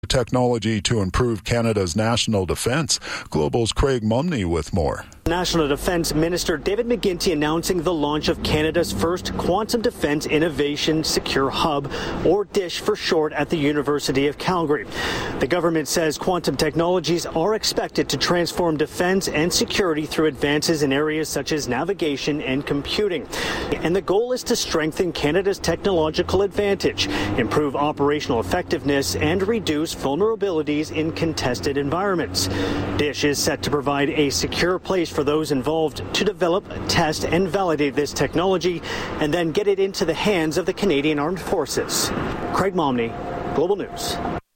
Technology to improve Canada's national defence. Global's Craig Mumney with more. National Defence Minister David McGuinty announcing the launch of Canada's first Quantum Defence Innovation Secure Hub, or DISH for short, at the University of Calgary. The government says quantum technologies are expected to transform defence and security through advances in areas such as navigation and computing. And the goal is to strengthen Canada's technological advantage, improve operational effectiveness, and reduce vulnerabilities in contested environments. DISH is set to provide a secure place for those involved to develop, test, and validate this technology, and then get it into the hands of the Canadian Armed Forces. Craig Momney, Global News.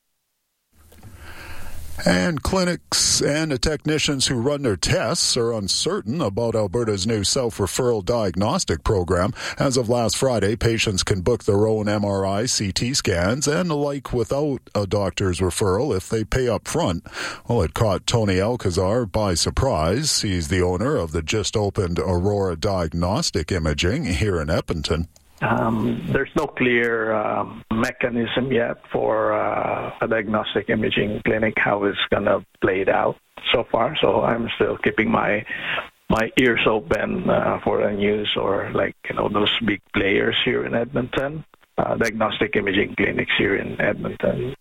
And clinics and the technicians who run their tests are uncertain about Alberta's new self-referral diagnostic program. As of last Friday, patients can book their own MRI, CT scans, and the like without a doctor's referral if they pay up front. Well, it caught Tony Alcazar by surprise. He's the owner of the just-opened Aurora Diagnostic Imaging here in Edmonton. There's no clear mechanism yet for a diagnostic imaging clinic, how it's going to play it out so far. So I'm still keeping my ears open for the news or those big players here in Edmonton, diagnostic imaging clinics here in Edmonton.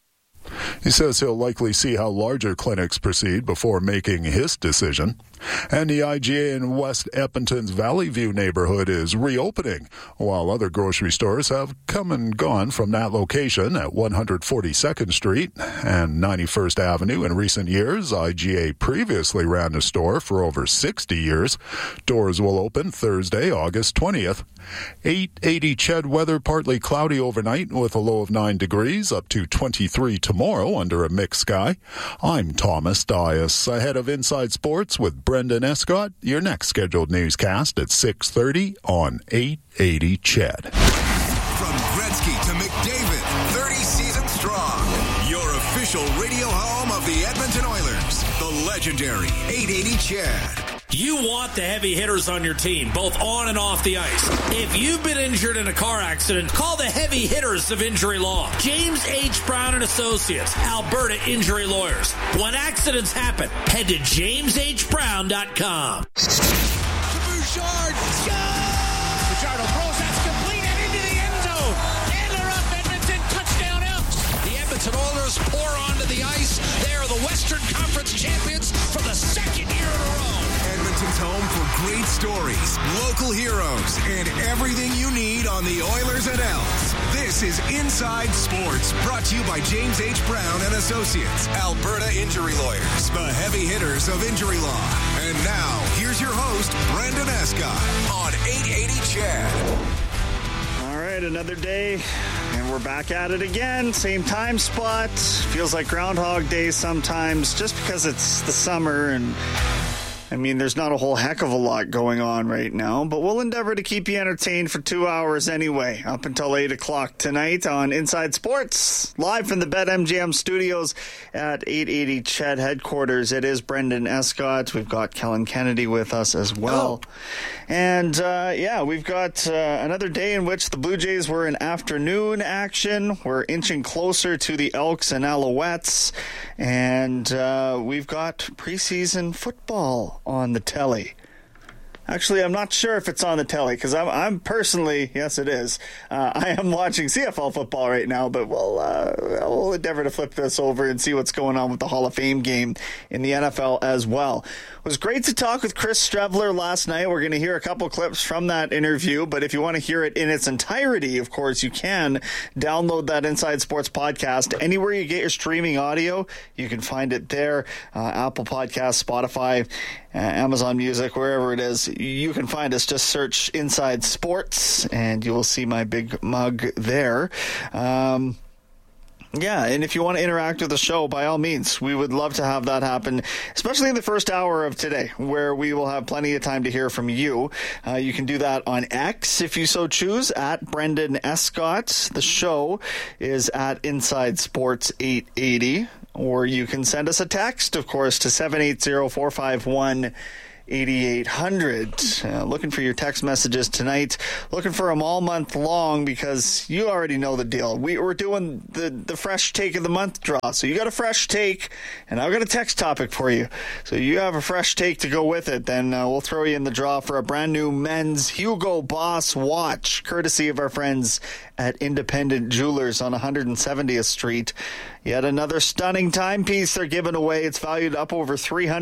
He says he'll likely see how larger clinics proceed before making his decision. And the IGA in West Edmonton's Valley View neighborhood is reopening, while other grocery stores have come and gone from that location at 142nd Street and 91st Avenue in recent years. IGA previously ran the store for over 60 years. Doors will open Thursday, August 20th. 880 Ched weather, partly cloudy overnight with a low of 9 degrees, up to 23 tomorrow under a mixed sky. I'm Thomas Dias, ahead of Inside Sports with Brendan Escott. Your next scheduled newscast at 6:30 on 880 Ched. From Gretzky to McDavid, 30 seasons strong. Your official radio home of the Edmonton Oilers, the legendary 880 Ched. You want the heavy hitters on your team, both on and off the ice. If you've been injured in a car accident, call the heavy hitters of Injury Law. James H. Brown and Associates, Alberta Injury Lawyers. When accidents happen, head to jameshbrown.com. Bouchard, Bouchard throws, that's complete and into the end zone. And they're up, Edmonton, touchdown Elks. The Edmonton Oilers pour onto the ice. They are the Western Conference champions for the second year in a row. Edmonton's home for great stories, local heroes, and everything you need on the Oilers and Elks. This is Inside Sports, brought to you by James H. Brown and Associates, Alberta Injury Lawyers, the heavy hitters of injury law. And now, here's your host, Brendan Escott, on 880 Ched. All right, another day, and we're back at it again. Same time spot. Feels like Groundhog Day sometimes, just because it's the summer and there's not a whole heck of a lot going on right now, but we'll endeavor to keep you entertained for 2 hours anyway, up until 8 o'clock tonight on Inside Sports, live from the BetMGM studios at 880 Ched headquarters. It is Brendan Escott. We've got Kellen Kennedy with us as well. And, we've got another day in which the Blue Jays were in afternoon action. We're inching closer to the Elks and Alouettes, and we've got preseason football on the telly. Actually, I'm not sure if it's on the telly because I'm personally, yes, it is. I am watching CFL football right now, but we'll endeavor to flip this over and see what's going on with the Hall of Fame game in the NFL as well. It was great to talk with Chris Streveler last night. We're going to hear a couple clips from that interview, but if you want to hear it in its entirety, of course, you can download that Inside Sports podcast. Anywhere you get your streaming audio, you can find it there. Apple Podcasts, Spotify, Amazon Music, wherever it is, you can find us. Just search Inside Sports, and you will see my big mug there. And if you want to interact with the show, by all means, we would love to have that happen, especially in the first hour of today, where we will have plenty of time to hear from you. You can do that on X, if you so choose, at Brendan Escott. The show is at Inside Sports 880. Or you can send us a text, of course, to 780-451 8800. Looking for your text messages tonight. Looking for them all month long because you already know the deal. We're doing the fresh take of the month draw. So you got a fresh take, and I've got a text topic for you. So you have a fresh take to go with it. Then we'll throw you in the draw for a brand new men's Hugo Boss watch, courtesy of our friends at Independent Jewelers on 170th Street. Yet another stunning timepiece they're giving away. It's valued up over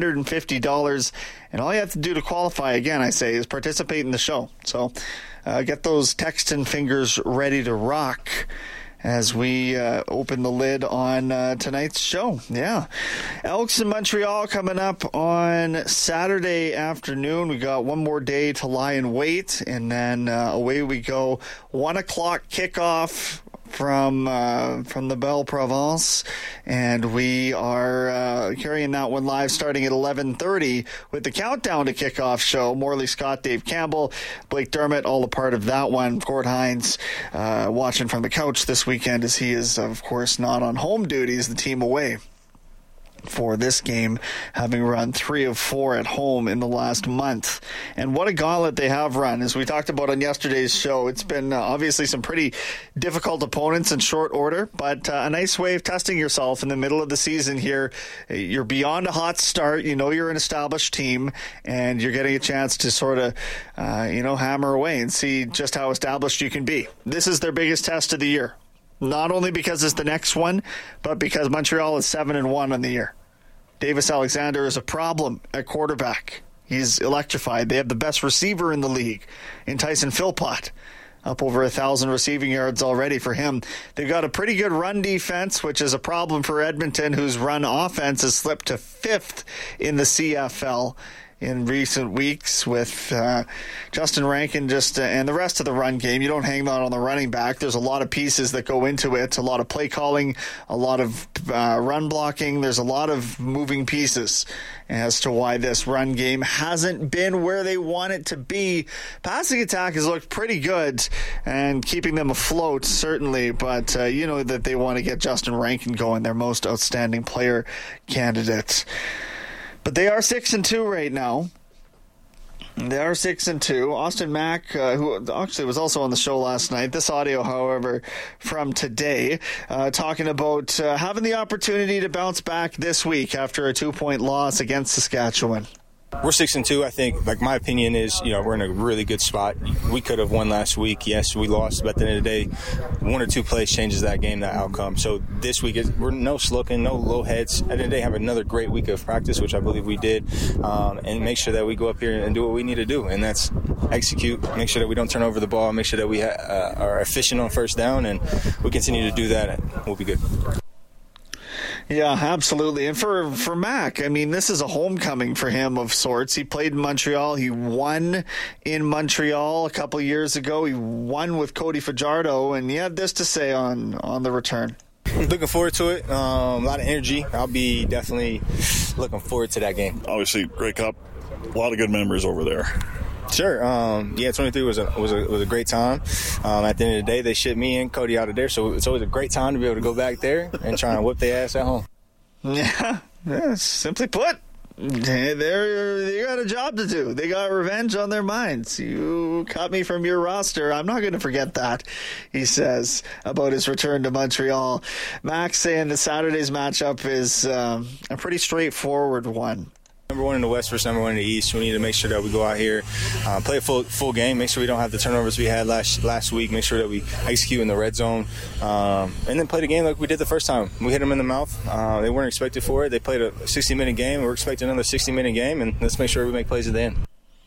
$350. And all you have to do to qualify, again, I say, is participate in the show. So get those texting fingers ready to rock as we open the lid on tonight's show. Yeah. Elks in Montreal coming up on Saturday afternoon. We got one more day to lie in wait, and then away we go. 1 o'clock kickoff from the Belle Province, and we are carrying that one live starting at 11:30 with the Countdown to Kickoff show. Morley Scott, Dave Campbell, Blake Dermott, all a part of that one. Gord Hines watching from the couch this weekend as he is, of course, not on home duty as the team away for this game, having run 3 of 4 at home in the last month. And what a gauntlet they have run. As we talked about on yesterday's show, it's been obviously some pretty difficult opponents in short order, but a nice way of testing yourself in the middle of the season here. You're beyond a hot start. You know you're an established team, and you're getting a chance to sort of, hammer away and see just how established you can be. This is their biggest test of the year. Not only because it's the next one, but because Montreal is 7-1 on the year. Davis Alexander is a problem at quarterback. He's electrified. They have the best receiver in the league in Tyson Philpott. Up over 1,000 receiving yards already for him. They've got a pretty good run defense, which is a problem for Edmonton, whose run offense has slipped to 5th in the CFL in recent weeks with Justin Rankin and the rest of the run game. You don't hang that on the running back. There's a lot of pieces that go into it, a lot of play calling, a lot of run blocking. There's a lot of moving pieces as to why this run game hasn't been where they want it to be. Passing attack has looked pretty good and keeping them afloat, certainly, but you know that they want to get Justin Rankin going, their most outstanding player candidate. But they are 6-2 right now. They are 6-2. Austin Mack, who actually was also on the show last night. This audio, however, from today, talking about having the opportunity to bounce back this week after a 2-point loss against Saskatchewan. We're 6-2. I think, my opinion is, we're in a really good spot. We could have won last week. Yes, we lost, but at the end of the day, 1 or 2 plays changes that game, that outcome. So this week, we're no slugging, no low heads. At the end of the day, have another great week of practice, which I believe we did, and make sure that we go up here and do what we need to do, and that's execute, make sure that we don't turn over the ball, make sure that we are efficient on first down, and we continue to do that, and we'll be good. Yeah, absolutely. And for Mac, this is a homecoming for him of sorts. He played in Montreal. He won in Montreal a couple years ago. He won with Cody Fajardo, and he had this to say on the return. Looking forward to it. A lot of energy. I'll be definitely looking forward to that game. Obviously, Grey Cup, a lot of good memories over there. Sure. 23 was a great time. At the end of the day, they shipped me and Cody out of there, so it's always a great time to be able to go back there and try and whip their ass at home. Yeah, simply put, they got a job to do. They got revenge on their minds. You cut me from your roster. I'm not going to forget that, he says about his return to Montreal. Max saying that Saturday's matchup is a pretty straightforward one. Number 1 in the West versus number 1 in the East. We need to make sure that we go out here, play a full game, make sure we don't have the turnovers we had last week, make sure that we execute in the red zone, and then play the game like we did the first time. We hit them in the mouth. They weren't expected for it. They played a 60-minute game. We're expecting another 60-minute game, and let's make sure we make plays at the end.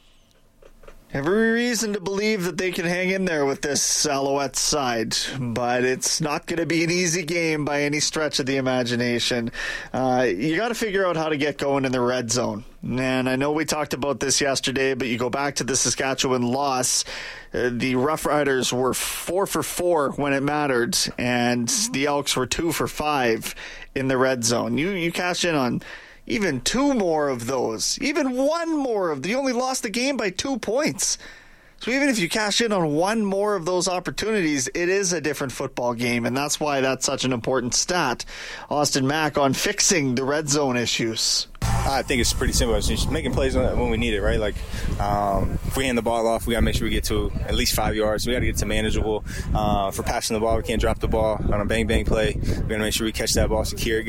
Every reason to believe that they can hang in there with this Alouette side, but it's not going to be an easy game by any stretch of the imagination. You got to figure out how to get going in the red zone. And I know we talked about this yesterday, but you go back to the Saskatchewan loss. The Rough Riders were 4 for 4 when it mattered, and the Elks were 2 for 5 in the red zone. You cash in on even 2 more of those, even 1 more of them. You only lost the game by 2 points. So even if you cash in on 1 more of those opportunities, it is a different football game, and that's why that's such an important stat. Austin Mack on fixing the red zone issues. I think it's pretty simple. It's just making plays when we need it, right? Like, if we hand the ball off, we got to make sure we get to at least 5 yards. We got to get to manageable. For passing the ball, we can't drop the ball on a bang-bang play. We got to make sure we catch that ball secure.